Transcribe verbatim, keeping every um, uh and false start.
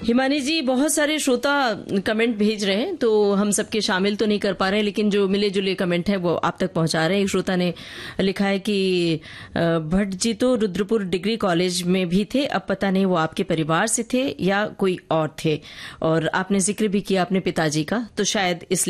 हिमानी जी, बहुत सारे श्रोता कमेंट भेज रहे हैं, तो हम सबके शामिल तो नहीं कर पा रहे हैं, लेकिन जो मिले जुले कमेंट हैं वो आप तक पहुंचा रहे हैं। एक श्रोता ने लिखा है कि भट्ट जी तो रुद्रपुर डिग्री कॉलेज में भी थे, अब पता नहीं वो आपके परिवार से थे या कोई और थे। और आपने जिक्र भी किया अपने पिताजी का, तो शायद इस